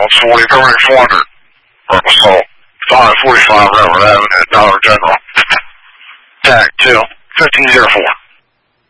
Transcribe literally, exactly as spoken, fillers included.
it's forty-three four hundred. So, five forty-five Railroad Avenue, Dollar General. Tag two, fifteen oh four.